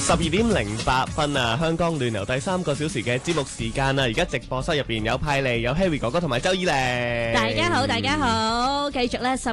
12:08啊！香港暖流第3個小時嘅節目時間啊！而家直播室入邊有派利、有 Harry 哥哥同埋周以玲。 大家好，大家好，繼續咧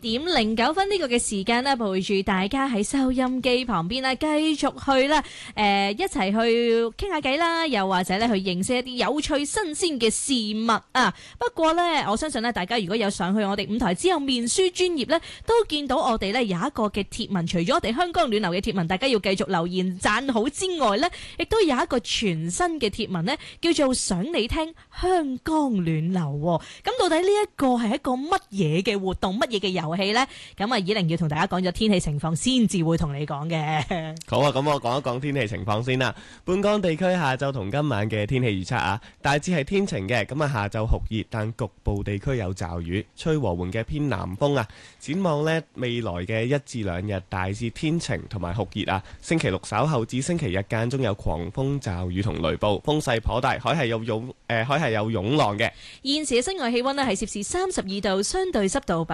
12:09呢個嘅時間咧，陪住大家喺收音機旁邊啦，繼續去啦，一齊去傾下偈啦，又或者咧去認識一啲有趣新鮮嘅事物啊！不過咧，我相信咧，大家如果有上去我哋5台之後面書專頁咧，都見到我哋咧有一個嘅貼文，除咗我哋香港暖流嘅貼文，大家要繼續留言讚好之外咧，亦都有一個全新嘅貼文咧，叫做想你聽香港暖流。咁到底呢一個係一個乜嘢嘅活動，乜嘢嘅遊戲呢？咁啊，以玲要同大家講咗天氣情況先至會同你講嘅。 好啊，咁我講一講天氣情況先啦。本港地區下晝同今晚嘅天氣預測啊，大致係天晴嘅，咁啊下晝酷熱，但局部地區有驟雨，吹和緩嘅偏南風啊。展望呢，未來嘅1至2日大致天晴同埋酷熱啊。星期六稍後至星期日間中有狂風驟雨同雷暴，風勢頗大，海係有湧浪嘅。 現時嘅室外氣溫咧係攝氏32度，相對濕度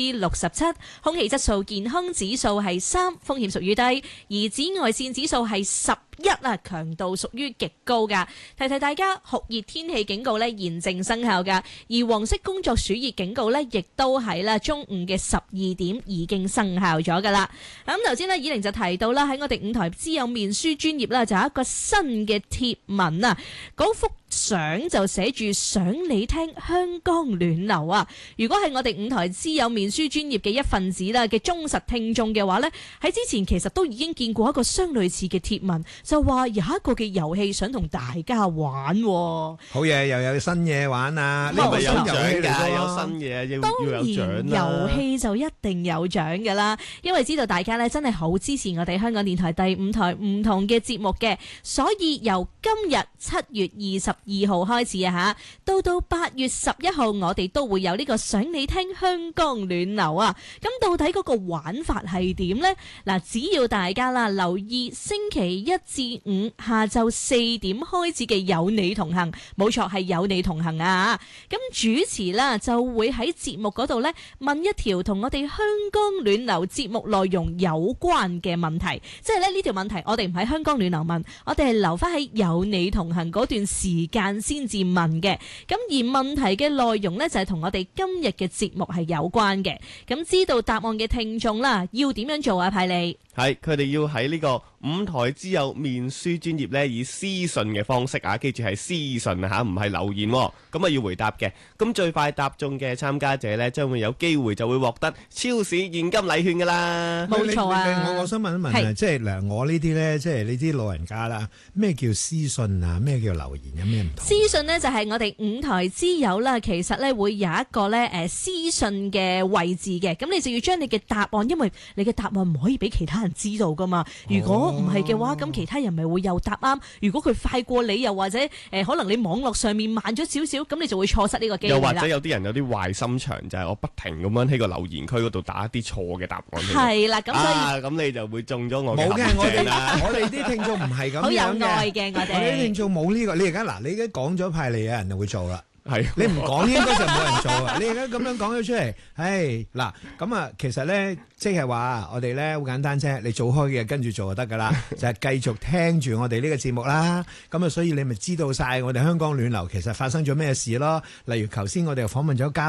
67%，空氣質素健康指數係3，風險屬於低，而紫外線指數係11啊，強度屬於極高噶。提提大家，酷熱天氣警告咧現正生效噶，而黃色工作暑熱警告咧亦都係啦中午嘅12點已經生效咗噶啦。咁頭先咧，以玲就提到啦，喺我哋5台之友面書專頁啦，就有一個新嘅貼文啊，嗰幅相就寫住想你聽香港暖流啊！如果係我哋5台之友面書專頁嘅一份子啦嘅忠實聽眾嘅話呢，喺之前其實都已經見過一個相類似嘅貼文，就話有一個嘅遊戲想同大家玩。 好嘢，又有新嘢玩啊！ 呢個有獎㗎，有新嘢要有獎啦。 當然遊戲就一定有獎㗎啦，因為知道大家呢真係好支持我哋香港電台第5台唔同嘅節目嘅，所以由今日7月22號開始啊嚇，到8月11號，我哋都會有呢個想你聽香港暖流啊！咁到底嗰個玩法係點呢？嗱，只要大家啦留意星期1至5下晝4點開始嘅有你同行，冇錯係有你同行啊！咁主持啦就會喺節目嗰度呢問一條同我哋香港暖流節目內容有關嘅問題，即係咧呢條問題我哋唔喺香港暖流問，我哋係留翻喺有你同行嗰段時間先至問嘅。咁而問題嘅內容呢，就係同我哋今日嘅節目係有關嘅。咁知道答案嘅聽眾啦，要點樣做啊？派利係佢哋要喺呢個5台之友面書專頁呢，以私信嘅方式啊，記住係私信啊嚇，唔係留言喎。咁啊要回答嘅。咁最快答中嘅參加者呢，將會有機會就會獲得超市現金禮券噶啦。 冇錯啊！ 我想問一問啊，即係嗱，我呢啲呢，即係你啲老人家啦，咩叫私信啊？咩叫留言？有咩唔同？ 私信呢，就係我哋5台之友啦，其實呢會有一個呢私信嘅位置嘅，咁你就要將你嘅答案，因為你嘅答案唔可以俾其他人知道噶嘛。如果唔係嘅話，咁其他人咪會又答啱。如果佢快過你，又或者可能你網絡上面慢咗少少，咁你就會錯失呢個機會啦。 又或者有啲人有啲壞心腸，就係我不停咁樣喺個留言區嗰度打一啲錯嘅答案。 係啦，咁所以咁你就會中咗我嘅冇嘅， 陷阱啦。 我哋啲聽眾唔係咁樣嘅， 好有愛嘅我哋。 我哋啲聽眾冇呢個。你而家嗱，你而家講咗派利啊，人就會做啦。 係你唔講應該就冇人做啊！你而家咁樣講咗出嚟，嗱咁啊，其實咧即係話我哋咧好簡單啫，你做開嘅跟住做就得噶啦，就係繼續聽住我哋呢個節目啦。咁啊，所以你咪知道晒我哋香港暖流其實發生咗咩事咯。例如頭先我哋又訪問咗嘉